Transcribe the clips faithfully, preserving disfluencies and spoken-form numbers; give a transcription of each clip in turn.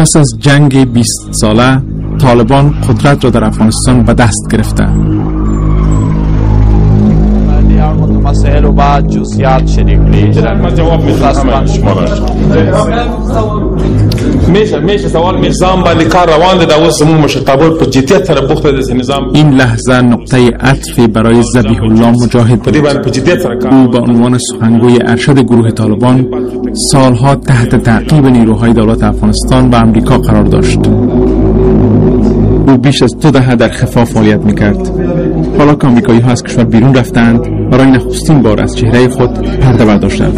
پس از جنگ بیست ساله طالبان قدرت را در افغانستان به دست گرفته. مسائل و بعد جزئیات شریک لیدرن ما جواب می‌خواستم میشه میشه سوال نظام باندې کار روان دی دا اوس زموږ مشرتابه په جدیت سره بوخته د نظام. این لحظه نقطه عطف برای ذبیح الله مجاهد په دې باندې په جدیت سره کار. او به عنوان سخنگوی ارشد گروه طالبان سالها تحت تعقیب نیروهای دولت افغانستان و امریکا قرار داشت. او بیش از دو دهه در خفا فعالیت میکرد. حالا که آمریکایی ها از کشور بیرون رفتند برای نخستین بار از چهره خود پرده برداشتند.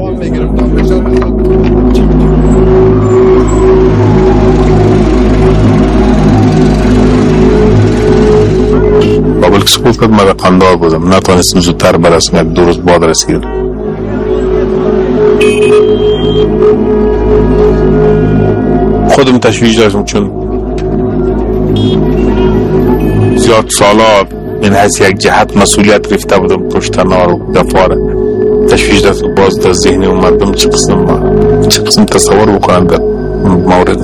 قبل که سقوط کرد من قندار بودم، نتوانستم زودتر برسم، یک دو روز بعد رسید. خودم تشویش داشتم چون زیاد سالا من حیث یک جهت مسئولیت گرفته بودم پشت نار و دفاره تشویش داشتم باز در ذهن اومدم چه قسم چه قسم تصور بکنم در مورد.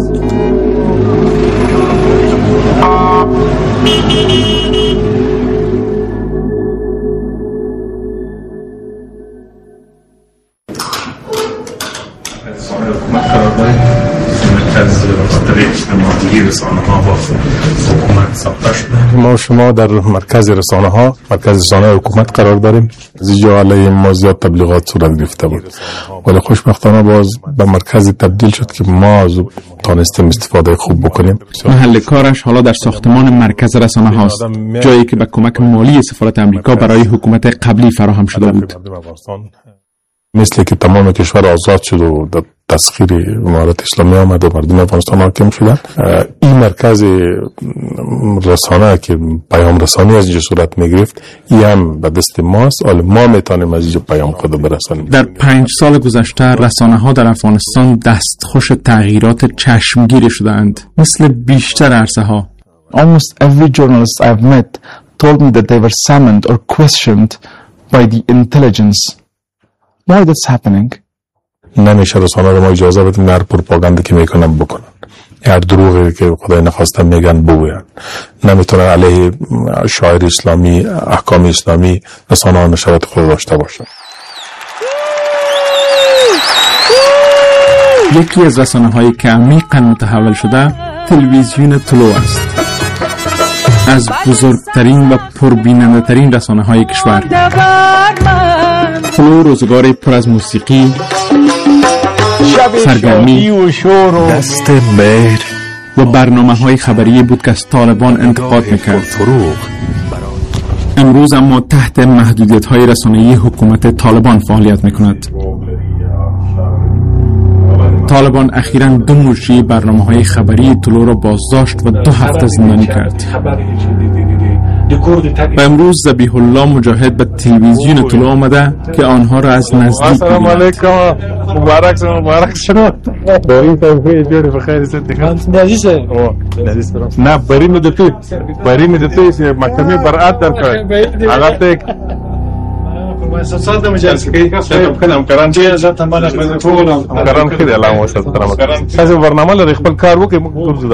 ما شما در مرکز رسانه ها مرکز رسانه حکومت قرار داریم. از اینجا علیه ما زیاد تبلیغات صورت گرفته بود ولی خوشبختانه باز به مرکز تبدیل شد که ما از تانستیم استفاده خوب بکنیم. محل کارش حالا در ساختمان مرکز رسانه هاست، جایی که به کمک مالی سفارت امریکا برای حکومت قبلی فراهم شده بود. مثل که تمام کشور آزاد شد و در تسخیر امارت اسلامی آمد و مردم افغانستان حاکم شدن، این مرکز رسانه که پیام رسانی از اینجا صورت میگرفت این هم به دست ماست. حالا ما میتونیم از اینجا پیام خود برسانیم. در پنج سال گذشته رسانه ها در افغانستان دستخوش تغییرات چشمگیری شدند مثل بیشتر عرصه ها. Almost every journalist I've met told me that they were summoned or questioned by the intelligence. Why that's happening? نمیشه رسانه رو ما اجازه بدیم هر پروپاگاندی که میکنن بکنن، هر دروغی که خدای نخواسته میگن بگوین. نمیتونن علیه شاعر اسلامی، احکام اسلامی رسانه ها نشریات خود داشته باشن. یکی از رسانه هایی که عمیقاً متحول شده تلویزیون طلوع است، از بزرگترین و پربیننده ترین رسانه های کشور. طلوع روزگاری پر از موسیقی، سرگرمی، دست مهر و برنامه های خبری بود که از طالبان انتقاد میکرد. امروز اما تحت محدودیت های رسانه‌ای حکومت طالبان فعالیت میکند. طالبان اخیراً دو مجری برنامه های خبری طلوع را بازداشت و دو هفته زندانی کرد. و امروز ذبیح الله مجاهد به تلویزیون طلوع آمده که آنها را از نزدیک ببیند. السلام علیکم، مبارک شما، مبارک شما. بری توفیق جوری بخیر ست خان. عزیز نه بری می دتی بری می دتی محکمه برائت درکړ. هغه ته سلسله مجلس شاید کلام کران چې ذات مال په ټول کران کې د الله وسلم تاسو برنامه لري خپل کار وکړئ موږ ټول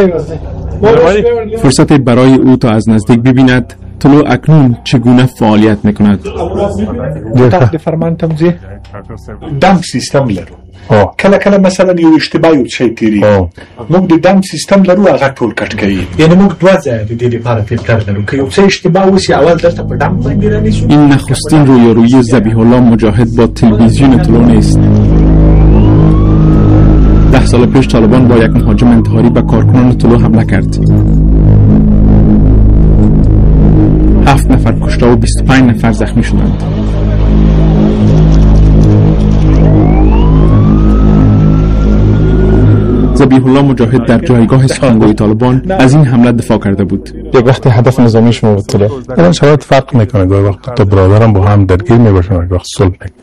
زده. فرصت برای او تا از نزدیک ببیند طلوع اکنون چگونه فعالیت میکند. تحت فرمان تمزیح دم سیستم لرو. کله کله مثلا یو اشتباه یو شی تیری موږ د دم سیستم لرو هغه ټول کټ کوي. یعنی موږ دوه ځای د دې لپاره فلټر لرو که یو څه اشتباه وسی اول درته په دم باندې رانیسو. این نخستین رویارویی ذبیح الله مجاهد با تلویزیون طلوع نیست. ده سال پیش طالبان با یک مهاجم انتحاری به کارکنان طلوع حمله کرد. هفت نفر کشته و بیست و پنج نفر زخمی شدند. ذبیح الله مجاهد در جایگاه سخنگوی طالبان از این حمله دفاع کرده بود. یک وقتی هدف نظامی شما بود طلوع. الان شاید فرق میکنه، گاهی وقت تو برادرم با هم درگیر میباشن، گاهی وقت صلح میکنه.